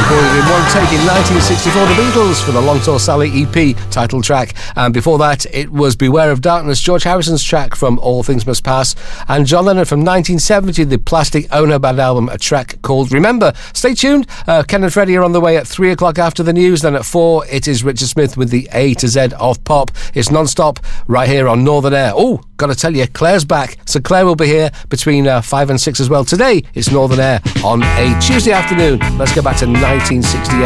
recorded in one take in 1964, The Beatles for the Long Tall Sally EP title track. And before that, it was Beware of Darkness, George Harrison's track from All Things Must Pass. And John Lennon from 1970, the Plastic Ono Band album, a track called Remember. Stay tuned. Ken and Freddie are on the way at 3 o'clock after the news. Then at 4, it is Richard Smith with the A to Z of pop. It's non-stop right here on Northern Air. Oh, got to tell you, Claire's back. So Claire will be here between 5 and 6 as well. Today, it's Northern Air on a Tuesday afternoon. Let's go back to 1968.